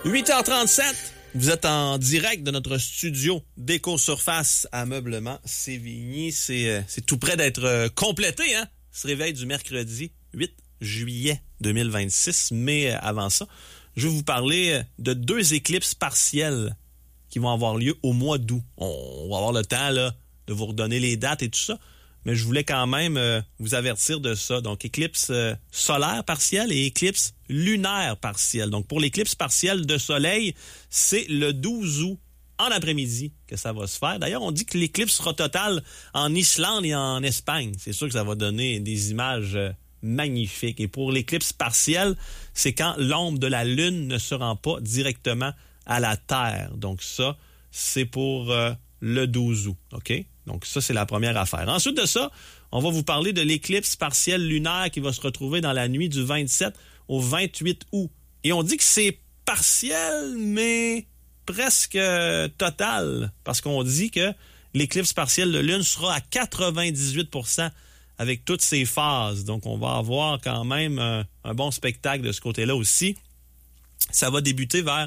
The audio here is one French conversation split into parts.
8h37, vous êtes en direct de notre studio d'Éco-Surface Ameublement Sévigny. C'est tout près d'être complété, hein? Ce réveil du mercredi 8 juillet 2026. Mais avant ça, je vais vous parler de 2 éclipses partielles qui vont avoir lieu au mois d'août. On va avoir le temps là, de vous redonner les dates et tout ça. Mais je voulais quand même vous avertir de ça. Donc, éclipse solaire partielle et éclipse lunaire partielle. Donc, pour l'éclipse partielle de soleil, c'est le 12 août en après-midi que ça va se faire. D'ailleurs, on dit que l'éclipse sera totale en Islande et en Espagne. C'est sûr que ça va donner des images magnifiques. Et pour l'éclipse partielle, c'est quand l'ombre de la Lune ne se rend pas directement à la Terre. Donc, ça, c'est pour le 12 août. OK? Donc, ça, c'est la première affaire. Ensuite de ça, on va vous parler de l'éclipse partielle lunaire qui va se retrouver dans la nuit du 27 au 28 août. Et on dit que c'est partiel, mais presque total, parce qu'on dit que l'éclipse partielle de lune sera à 98% avec toutes ses phases. Donc, on va avoir quand même un bon spectacle de ce côté-là aussi. Ça va débuter vers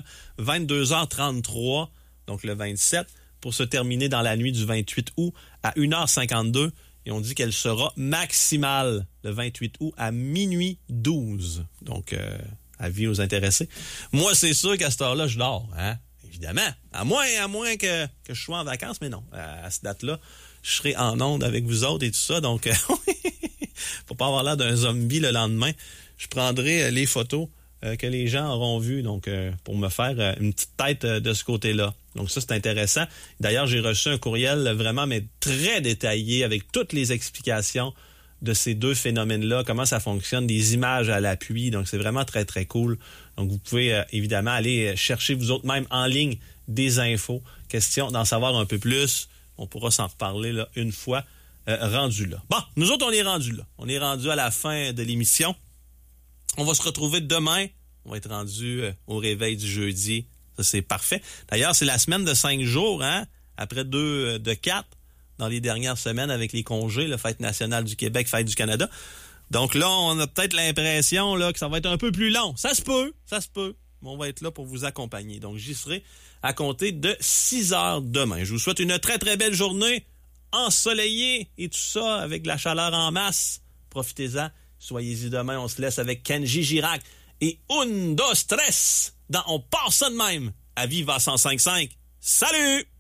22h33, donc le 27, pour se terminer dans la nuit du 28 août à 1h52. Et on dit qu'elle sera maximale le 28 août à minuit 12. Donc, avis aux intéressés. Moi, c'est sûr qu'à cette heure-là, je dors, hein? Évidemment. À moins que je sois en vacances, mais non. À cette date-là, je serai en onde avec vous autres et tout ça. Donc, pour pas avoir l'air d'un zombie le lendemain, je prendrai les photos que les gens auront vues, donc pour me faire une petite tête de ce côté-là. Donc ça, c'est intéressant. D'ailleurs, j'ai reçu un courriel vraiment, mais très détaillé avec toutes les explications de ces 2 phénomènes-là, comment ça fonctionne, des images à l'appui. Donc, c'est vraiment très, très cool. Donc, vous pouvez évidemment aller chercher vous autres même en ligne des infos. Question d'en savoir un peu plus. On pourra s'en reparler là, une fois rendu là. Bon, nous autres, on est rendu là. On est rendu à la fin de l'émission. On va se retrouver demain. On va être rendu au réveil du jeudi. Ça, c'est parfait. D'ailleurs, c'est la semaine de 5 jours, hein? Après 2 de 4 dans les dernières semaines avec les congés, la Fête nationale du Québec, Fête du Canada. Donc là, on a peut-être l'impression là, que ça va être un peu plus long. Ça se peut. Mais on va être là pour vous accompagner. Donc, j'y serai à compter de 6 heures demain. Je vous souhaite une très, très belle journée, ensoleillée et tout ça, avec de la chaleur en masse. Profitez-en. Soyez-y demain. On se laisse avec Kenji Girac et Un, Dos, Tres dans On part ça de même à Viva 105.5. Salut!